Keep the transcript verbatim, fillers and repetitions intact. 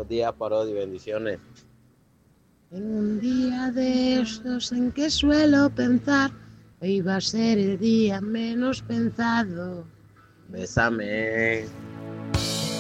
Buenos días, Parodi, bendiciones. En un día de estos en que suelo pensar, hoy va a ser el día menos pensado. Bésame.